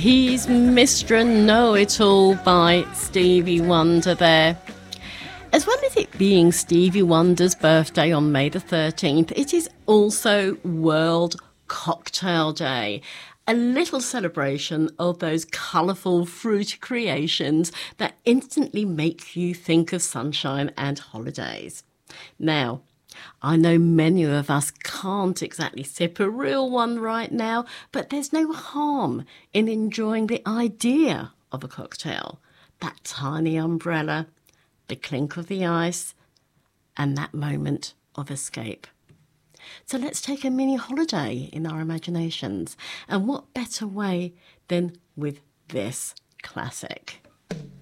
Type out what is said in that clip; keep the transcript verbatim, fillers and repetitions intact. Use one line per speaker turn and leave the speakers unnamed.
He's Mister Know-It-All by Stevie Wonder there. As well as it being Stevie Wonder's birthday on May the thirteenth, it is also World Cocktail Day. A little celebration of those colourful fruity creations that instantly make you think of sunshine and holidays. Now, I know many of us can't exactly sip a real one right now, but there's no harm in enjoying the idea of a cocktail. That tiny umbrella, the clink of the ice, and that moment of escape. So let's take a mini holiday in our imaginations. And what better way than with this classic?